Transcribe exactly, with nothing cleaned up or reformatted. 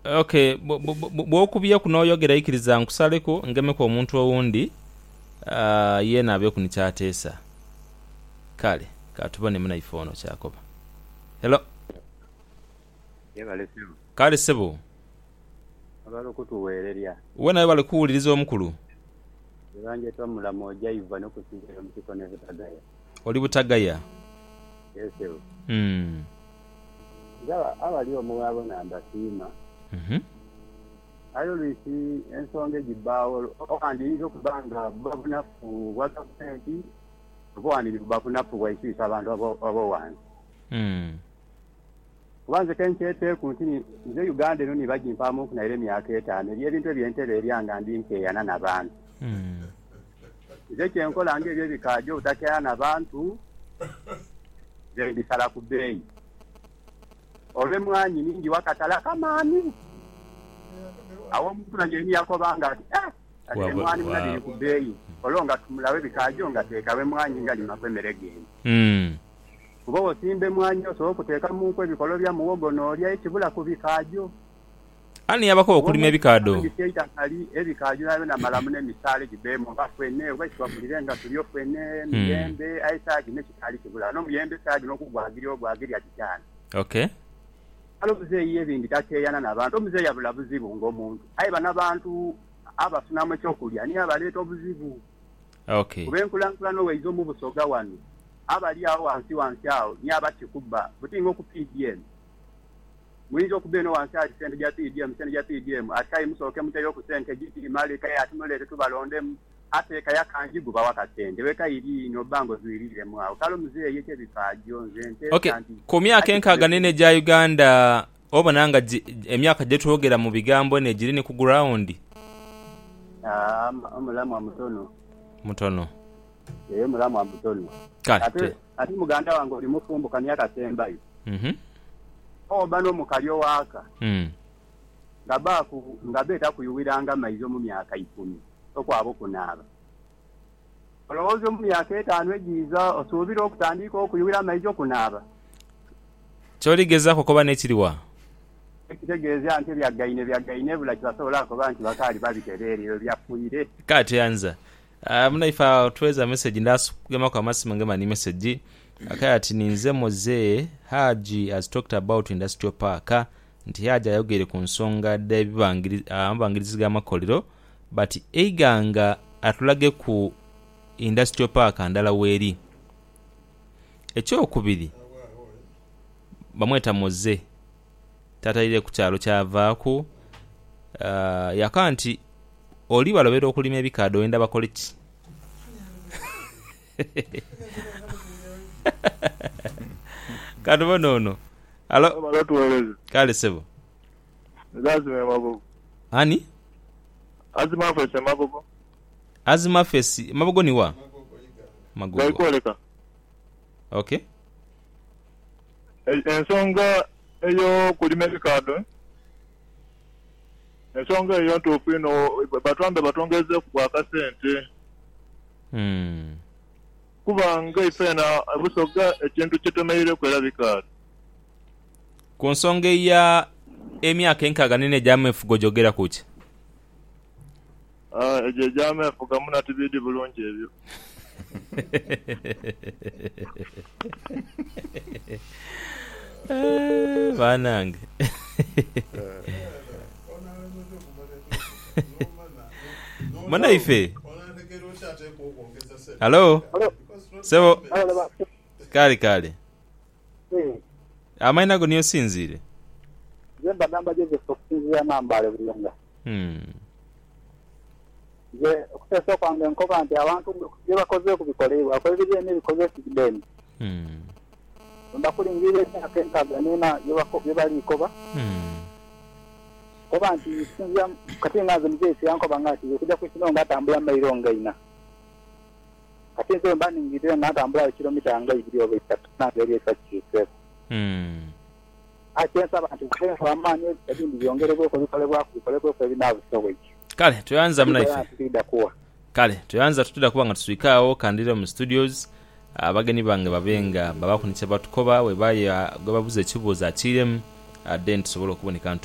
Okay, bw'okubye kuno oyogera ikiriza nkusaleko ngemeko omuntu owundi uh, ye nabyo kunikyateesa. Kale katubone muna ifono kyakoba. Hello. Yebale sibu. Kale sebo. Abalo kutuweererya. Wena bale kuwuliriza omukulu. Ebanje twamula moja iva no kusingira mutiko ne Butagaya. Oli Butagaya. Yes sir. Mm. Zaba abali omuwabo namba sima. Mhm. Ayo lisi ensonge jibawo okandi izo kubanga babuna ku WhatsApp kubwani babuna ku waisisa abantu abo abo wani. Mm. Kubanze kenchete kuntini nze Uganda no nibajimpamu kuna ile myaka etano bye bintu byentebe eryanga ndinke yana nabantu. Mm. Nze kyenkola nge bye bikajo utakya nabantu ze bisala ku bei. Ole mwanyi ningi wakatala kamani. Awo mtu nanjeni yakobanga ati eh ati mwanyi mnadi ku bei. Olonga tumulawe bikajo ngateka we mwanyi ngali makwemere geni. Mm. Kubo simbe mwanyi so kuteka mu kwe bikolo bya muwogo no lya ekibula ku bikajo. Ani yabako okulima ebikado. Ndikeita kali ebikajo nabe na malamu ne misale gibemo bafwene obashwa kulirenga tulyo fwene miyembe aisa gine kitali kibula no miyembe saji no kugwagira ogwagira kitana. Okay. Alo muzeyi ebindi takeyana nabantu omuzeyi yabula buzibu ng'omuntu aye bana bantu abafunamu ekyokulya ni abaleeta obuzibu. Okay. Kubenkulankula n'oweiza mu busoga wano abali awo wansi wansi awo ni abakikubba butinga oku P D M muyinza okuba eno wansi ati sente gya P D M sente gya P D M ati kayi musooke muteyo ku sente giti mali kayi ati muleete tubalondemu ate kaya kanjigu bawakasente weka iri ino bango zuirire mwawo kalo muzeyi yeke bikajo nzente. Okay, ku myaka enkaaga nene gya Uganda obonanga emyaka gye twogera mu bigambo ne giri ni ku ground. Ah, omulamu amutono. Mutono. Eh, mulamu amutono. Kate. Ati muganda wange oli mufumbuka myaka sembayo. Mhm. Oh bano mukalyo waka. Mm. Ngaba ku ngabeta kuyuwiranga maizo mu myaka ikumi. Okwabo kunaaba. Olowooza mu myaka etaano egiza osuubira okutandika okuyuwira maizo kunaaba. Kyoligezako koba nekiriwa. Ekitegeeza nti byagaine byagaine bula kibasobola kuba nti bakaali babitererero byafuire. Kate anza. Uh, muna ifa tuweza message ndasu kugema kwa masimu ngema ni message akaya ati ninze moze Haji has talked about industrial park nti haja yogere ku nsonga d'ebibangirizi uh, makolero but eiganga atulage ku industrial park andala weri ekyo kubiri bamweta moze tatayire ku kyalo kyavaaku uh, yakanti oli balobera okulima ebikado enda bakole ki. Kado nono. Alo. Balatuweleze. Kale sebo. Lazima mabogo. Ani? Azima fese mabogo. Azima fese mabogo ni wa? Magogo. Gaikoleka. Okay. Ensonga eyo kulima ebikado. Ensonga eyo ntuufu ino batwambe batongeze ku bwakasente. Hmm. Kubanga ifena busoga ekintu kitomeire kwerabika. Ku nsonga ya emyaka enkaaga nene gyamefugo jogera kuki? Ah, eje gyamefuga muna tibidi bulungi ebyo. Eh, banange. Mana ife? Hello? Sebo? Kali kali. Amaina go niyo sinzire. Zemba namba je sokuzinzira nambale bulunga. Hmm. Je okutesa kwange nkoba nti abantu je bakoze kubikolebwa akolebye ne bikoze kideni. Hmm. Ndakulingire akentaga nena yo bako bali koba. Hmm. Koba nti sinzia kati ngaze mjesi yanko bangati kuja kusino ngatambula maironga ina. Kati nzo mbani ngire natambula kilomita anga ibiri obe tatu na gari sakise. Hmm. Akensa abantu kwenza amanye ebindi byongere bwo kubikolebwa kubikolebwa kwa binavu soweji. Kale tuyanza muna ife. Tuida kuwa. Kale tuyanza tutida kuba nga tuswikawo kandire mu studios abageni bange babenga babakunicha batukoba we baye gobabuze kibuza kirem then tusobola okubonika